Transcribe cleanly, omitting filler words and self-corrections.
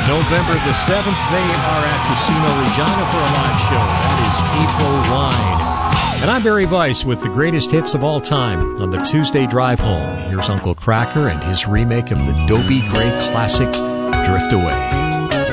November the 7th, they are at Casino Regina for a live show. That is April Wine. And I'm Barry Weiss with the greatest hits of all time on the Tuesday Drive Home. Here's Uncle Cracker and his remake of the Dobie Gray classic, Drift Away.